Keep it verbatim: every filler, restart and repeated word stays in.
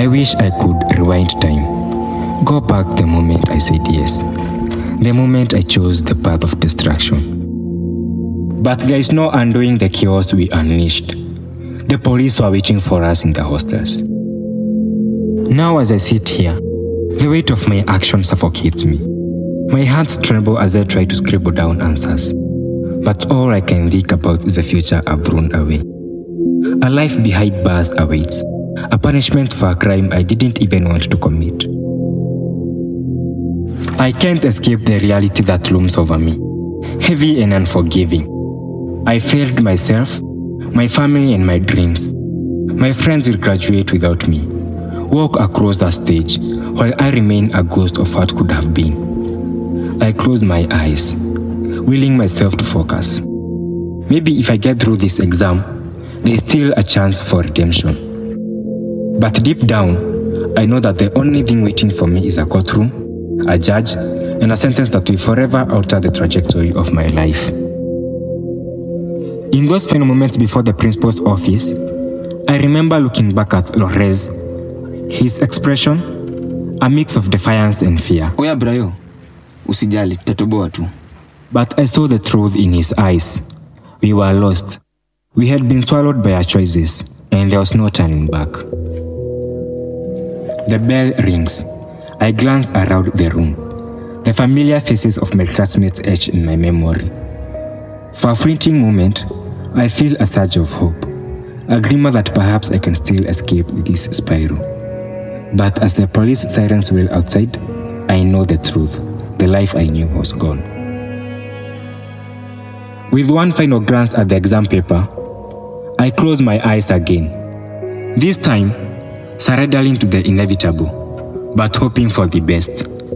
I wish I could rewind time, go back the moment I said yes, the moment I chose the path of destruction. But there is no undoing the chaos we unleashed. The police were waiting for us in the hostels. Now as I sit here, the weight of my actions suffocates me. My hands tremble as I try to scribble down answers. But all I can think about is the future I've thrown away. A life behind bars awaits, a punishment for a crime I didn't even want to commit. I can't escape the reality that looms over me, heavy and unforgiving. I failed myself, my family and my dreams. My friends will graduate without me, walk across the stage while I remain a ghost of what could have been. I close my eyes, willing myself to focus. Maybe if I get through this exam, there's still a chance for redemption. But deep down, I know that the only thing waiting for me is a courtroom, a judge, and a sentence that will forever alter the trajectory of my life. In those final moments before the principal's office, I remember looking back at Lorez, his expression, a mix of defiance and fear. Oya Brayo, usijali, tutatoboa tu. But I saw the truth in his eyes. We were lost. We had been swallowed by our choices, and there was no turning back. The bell rings. I glance around the room. The familiar faces of my classmates etched in my memory. For a fleeting moment, I feel a surge of hope, a glimmer that perhaps I can still escape this spiral. But as the police sirens wail outside, I know the truth. The life I knew was gone. With one final glance at the exam paper, I close my eyes again. This time, surrendering to the inevitable, but hoping for the best.